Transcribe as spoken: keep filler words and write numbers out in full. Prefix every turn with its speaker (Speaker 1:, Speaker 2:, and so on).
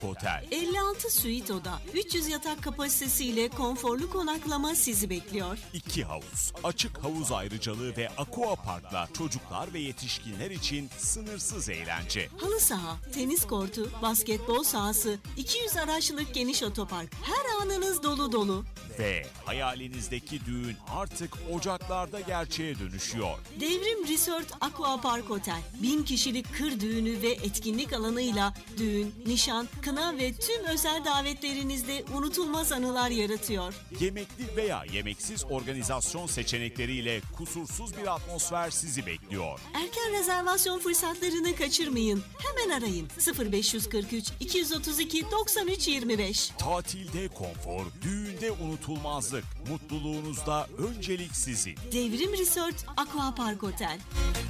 Speaker 1: Otel.
Speaker 2: elli altı suite oda, üç yüz yatak kapasitesiyle konforlu konaklama sizi bekliyor.
Speaker 1: İki havuz, açık havuz ayrıcalığı ve aqua parkla çocuklar ve yetişkinler için sınırsız eğlence.
Speaker 2: Halı saha, tenis kortu, basketbol sahası, iki yüz araçlık geniş otopark. Her anınız dolu dolu.
Speaker 1: Ve hayalinizdeki düğün artık Ocaklar'da gerçeğe dönüşüyor.
Speaker 2: Devrim Resort Aqua Park Otel, bin kişilik kır düğünü ve etkinlik alanıyla düğün, nişan, kına ve tüm özel davetlerinizde unutulmaz anılar yaratıyor.
Speaker 1: Yemekli veya yemeksiz organizasyon seçenekleriyle kusursuz bir atmosfer sizi bekliyor.
Speaker 2: Erken rezervasyon fırsatlarını kaçırmayın. Hemen arayın sıfır beş kırk üç iki otuz iki doksan üç yirmi beş.
Speaker 1: Tatilde konfor, düğünde unutulmazlık, mutluluğunuzda öncelik sizin.
Speaker 2: Devrim Resort Aqua Park Otel.